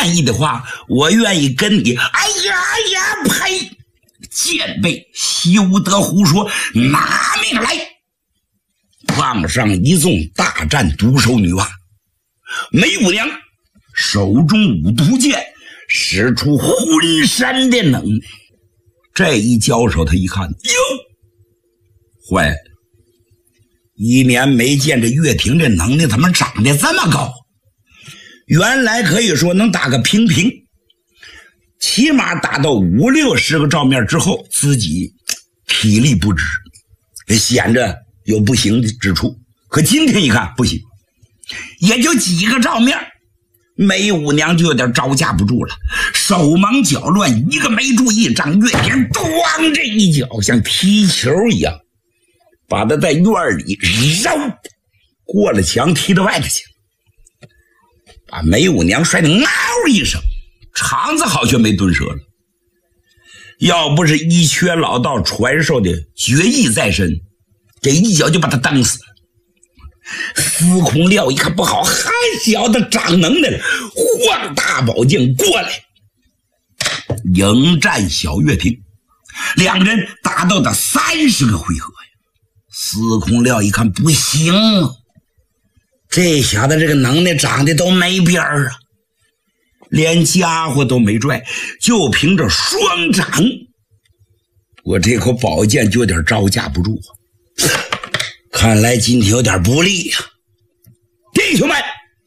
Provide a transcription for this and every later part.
愿意的话，我愿意跟你。哎呀，呸！贱辈，休得胡说，拿命来！往上一纵，大战独守女娲。梅姑娘手中五毒剑使出浑身的能耐，这一交手，他一看，哟，坏了！1年没见这岳霆这能耐怎么长得这么高？原来可以说能打个平，起码打到50-60个照面之后，自己体力不支，显着有不行之处。可今天一看不行，也就几个照面，梅五娘就有点招架不住了，手忙脚乱，一个没注意，让岳霆咣这一脚像踢球一样，把他在院里绕过了墙，踢到外头去，把梅五娘摔得嗷一声，肠子好像没蹲折了。要不是一缺老道传授的绝艺在身，这一脚就把他蹬死了。司空廖一看不好，还小子长能耐了，晃大宝剑过来迎战小岳霆。两人打到的30个回合呀。司空廖一看不行啊，这小子这个能耐长得都没边儿啊，连家伙都没拽，就凭着双掌，我这口宝剑就有点招架不住啊。看来今天有点不利呀，弟兄们，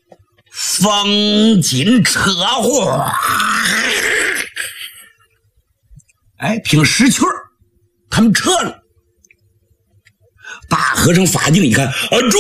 风紧扯货！哎，凭识趣儿，他们撤了。大和尚法镜一看，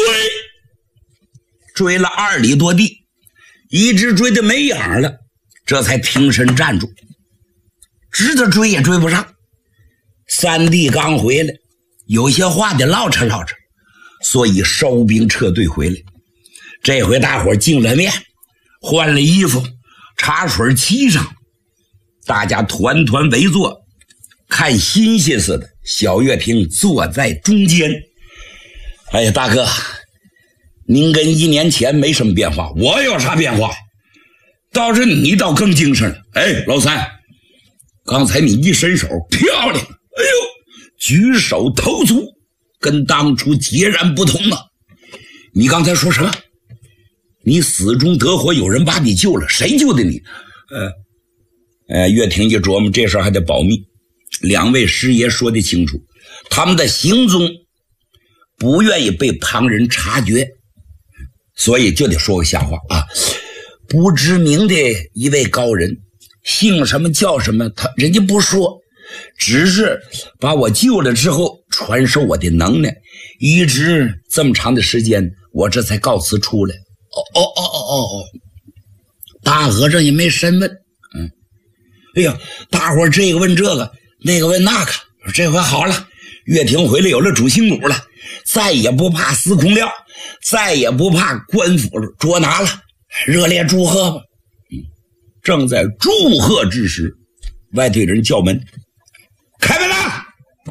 追了2里多地，一直追得没影了，这才停身站住。直着追也追不上。三弟刚回来，有些话得唠扯唠扯，所以收兵撤队回来。这回大伙净了面，换了衣服，茶水沏上，大家团团围坐，看新鲜似的。小岳霆坐在中间。哎呀，大哥，您跟1年前没什么变化，我有啥变化？倒是你倒更精神了。哎，老三，刚才你一伸手漂亮，哎呦，举手投足跟当初截然不同啊！你刚才说什么？你死中得活，有人把你救了，谁救的你？岳霆一琢磨，这事还得保密。2位师爷说得清楚，他们的行踪不愿意被旁人察觉，所以就得说个瞎话啊！不知名的一位高人，姓什么叫什么，人家不说，只是把我救了之后传授我的能耐，一直这么长的时间，我这才告辞出来。大和尚也没深问。哎呀，大伙这个问这个，那个问那个，这回好了，岳霆回来有了主心骨了，再也不怕司空廖，再也不怕官府捉拿了，热烈祝贺吧！正在祝贺之时，外队人叫门：“开门了！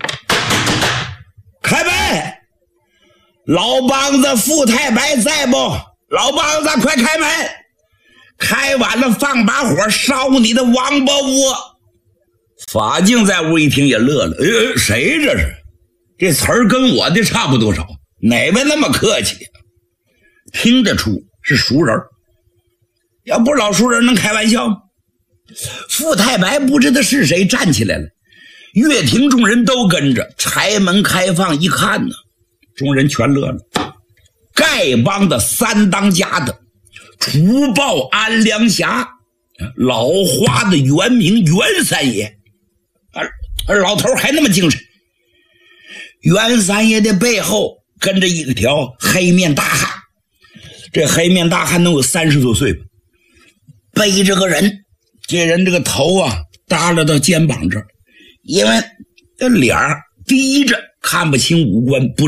开门！老梆子傅太白在不？老梆子，快开门！开晚了，放把火烧你的王八窝！”法镜在屋一听也乐了，谁这是？这词儿跟我的差不多少，哪位那么客气？听得出是熟人，要不老熟人能开玩笑吗？傅太白不知道是谁站起来了，岳霆众人都跟着柴门开放一看呢，众人全乐了。丐帮的3当家的除暴安良侠，老花的原名袁三爷，而老头还那么精神。袁三爷的背后跟着一条黑面大汉，这黑面大汉能有30多岁吧，背着个人，这人这个头啊耷拉到肩膀这儿，因为这脸低着看不清五官，不